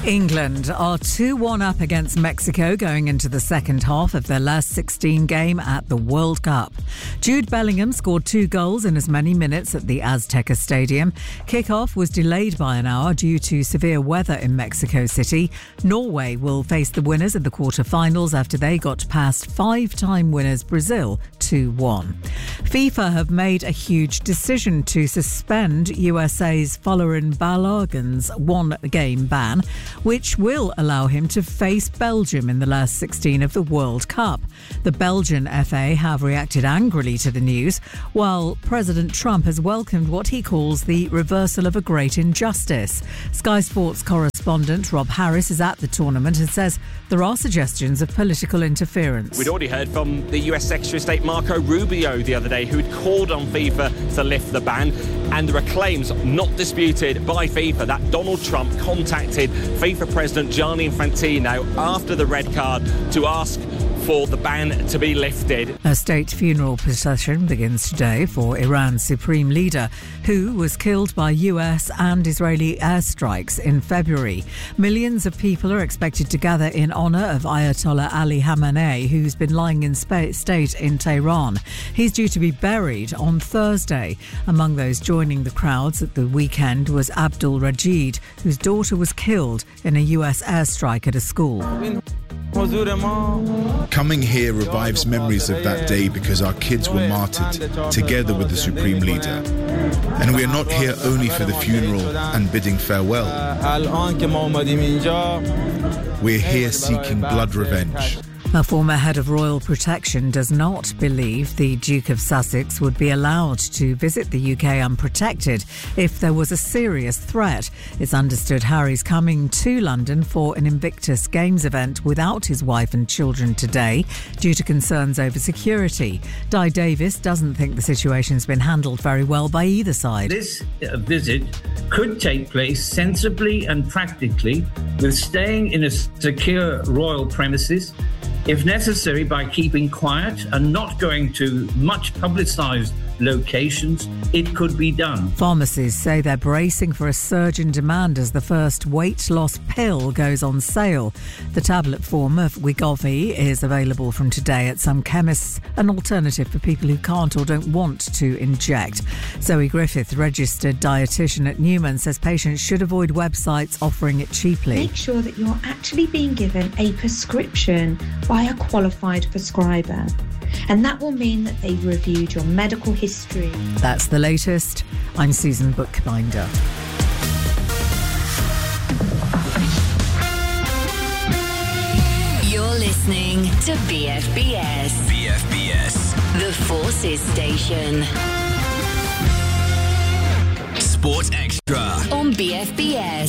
England are 2-1 up against Mexico going into the second half of their last 16 game at the World Cup. Jude Bellingham scored 2 goals in as many minutes at the Azteca Stadium. Kick-off was delayed by an hour due to severe weather in Mexico City. Norway will face the winners of the quarter-finals after they got past 5-time winners Brazil 2-1. FIFA have made a huge decision to suspend USA's Folarin Balogun's one-game ban, which will allow him to face Belgium in the last 16 of the World Cup. The Belgian FA have reacted angrily to the news, while President Trump has welcomed what he calls the reversal of a great injustice. Sky Sports correspondent Rob Harris is at the tournament and says there are suggestions of political interference. We'd already heard from the US Secretary of State Marco Rubio the other day, who'd called on FIFA to lift the ban, and there are claims not disputed by FIFA that Donald Trump contacted FIFA President Gianni Infantino after the red card to ask for the ban to be lifted. A state funeral procession begins today for Iran's supreme leader, who was killed by US and Israeli airstrikes in February. Millions of people are expected to gather in honour of Ayatollah Ali Khamenei, who's been lying in state in Tehran. He's due to be buried on Thursday. Among those joining the crowds at the weekend was Abdul Rajid, whose daughter was killed in a US airstrike at a school. Coming here revives memories of that day because our kids were martyred together with the Supreme Leader. And we are not here only for the funeral and bidding farewell. We're here seeking blood revenge. A former head of royal protection does not believe the Duke of Sussex would be allowed to visit the UK unprotected if there was a serious threat. It's understood Harry's coming to London for an Invictus Games event without his wife and children today due to concerns over security. Di Davis doesn't think the situation's been handled very well by either side. This visit could take place sensibly and practically, with staying in a secure royal premises, if necessary by keeping quiet and not going to much publicised locations. It could be done. Pharmacies say they're bracing for a surge in demand as the first weight loss pill goes on sale. The tablet form of Wegovy is available from today at some chemists, an alternative for people who can't or don't want to inject. Zoe Griffith, registered dietitian at Newman, says patients should avoid websites offering it cheaply. Make sure that you're actually being given a prescription by a qualified prescriber. And that will mean that they've reviewed your medical history. That's the latest. I'm Susan Bookbinder. You're listening to BFBS. BFBS. The Forces Station. Sport Extra. On BFBS.